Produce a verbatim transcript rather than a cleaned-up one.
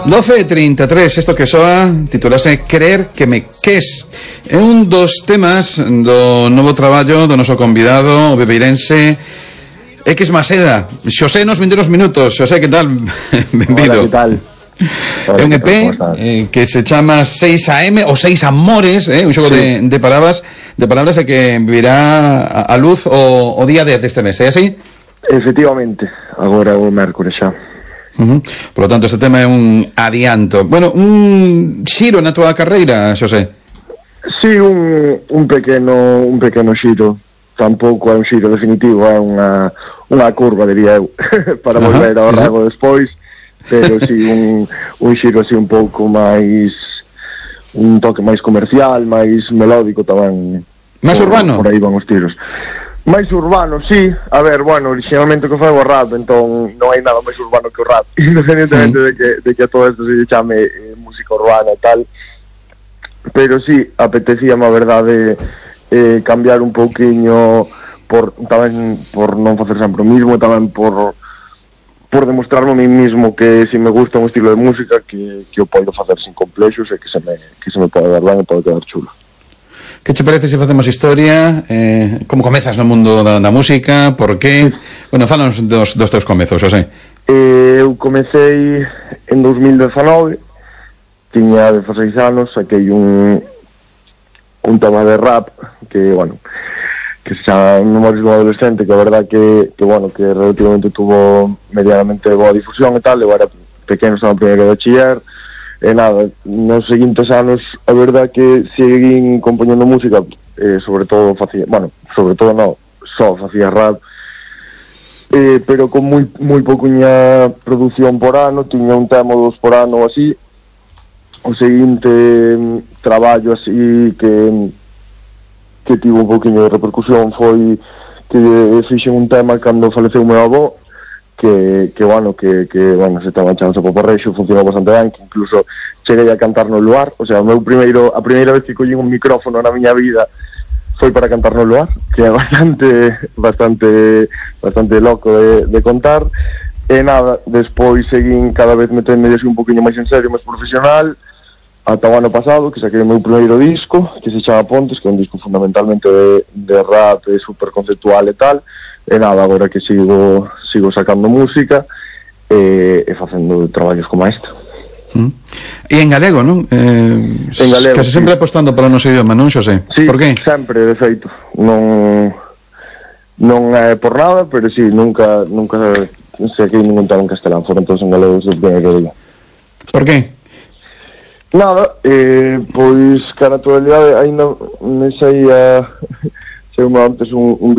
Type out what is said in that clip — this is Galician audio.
doce e trinta e tres, isto que soa titulase Querer que me ques. É un dos temas do novo traballo do noso convidado, o bebeirense X Maseda. Xosé nos vinte minutos. Xosé, que tal? Benvido. Hola, que tal? É un E P eh, que se chama seis A M ou seis Amores, eh, un xogo sí. de, de palabras de palabras e que virá a, a luz o, o día dez deste mes, é así? Efectivamente, agora o mércores xa. Uh-huh. Por lo tanto, este tema é un adianto. Bueno, un xiro na túa carreira, Xosé? Sí, un, un pequeno un pequeno xiro. Tampouco é un xiro definitivo, é unha, unha curva, diría eu, para uh-huh, volver ao sí, rego sí. despois. Pero si sí, un, un xiro así un pouco máis, un toque máis comercial, máis melódico tamén. Máis por, urbano? Por aí van os tiros. Máis urbano, sí. A ver, bueno, originalmente que foi o rap, entón non hai nada máis urbano que o rap, independentemente mm. de, que, de que a todo isto se chame eh, música urbana e tal. Pero sí, apetecíame a verdade eh, cambiar un pouquiño por, tamén por non facer sempre o mismo, tamén por por demostrarme a mí mismo que se me gusta un estilo de música que, que o podo facer sin complexos e que se me, que se me pode dar ben e pode quedar chulo. Que che parece se facemos historia? Eh, como comezas no mundo da, da música? Por qué? Bueno, falanos dos, dos teus comezos, Xosé. Eh, eu comecei en dos mil dezanove, tiña dezaseis anos, saquei un un tema de rap que, bueno, que se chama Memorias de un adolescente, que a verdad que, que bueno, que relativamente tuvo medianamente boa difusión e tal. Eu era pequeno, estaba en primeiro de bachiller e nada, nos seguintes anos a verdad que seguín compoñendo música, eh, sobre todo facía, bueno, sobre todo non, só facía rap, eh, pero con moi moi pouquiña produción por ano, tiña un tema dos por ano ou así. O seguinte traballo así que que tivo un pouquinho de repercusión foi que fixen un tema cando faleceu o meu avó, que, que bueno, que, que bueno, se estaba echando o poporreixo, funcionou bastante ben, que incluso cheguei a cantar no luar. O sea, o meu primeiro, a primeira vez que collín un micrófono na miña vida foi para cantar no luar, que é bastante bastante bastante loco de, de contar. E nada, despois seguín cada vez metendo así un pouquinho máis en serio, máis profesional, ata o ano pasado, que saquei o meu primeiro disco, que se chama Pontes, que é un disco fundamentalmente de, de rap, de super conceptual e tal. E nada, agora que sigo sigo sacando música e, e facendo traballos como este. Mm. E en galego, non? Eh, en galego, casi sí. sempre apostando para o noso idioma, non, Xosé? Sí, por qué? Sempre, de feito. Non non é por nada, pero sí, nunca nunca saquei ningún tema en castelán, foron todos en galego desde que digo. Por qué? Nada, eh, pois, cara, a actualidade, ainda me saía, saiu antes un, un